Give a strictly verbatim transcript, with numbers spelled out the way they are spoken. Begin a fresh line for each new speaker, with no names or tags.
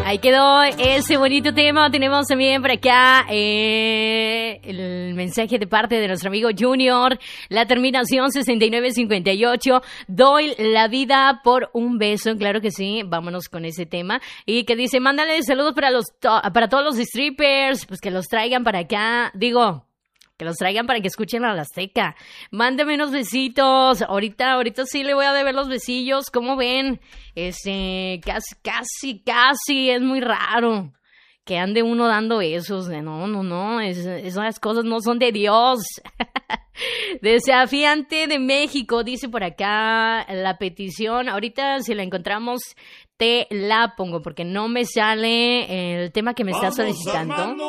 Ahí quedó ese bonito tema. Tenemos también por acá eh, el mensaje de parte de nuestro amigo Junior. La terminación sesenta y nueve cincuenta y ocho. Doy la vida por un beso. Claro que sí. Vámonos con ese tema. Y que dice, mándale saludos para los to- para todos los strippers. Pues que los traigan para acá. Digo... Que los traigan para que escuchen a la Azteca. Mándeme unos besitos. Ahorita, ahorita sí le voy a deber los besillos. ¿Cómo ven? Este, casi, casi, casi es muy raro que ande uno dando besos. No, no, no. Es, esas cosas no son de Dios. Desafiante de México, dice por acá la petición. Ahorita si la encontramos te la pongo porque no me sale el tema que me está solicitando.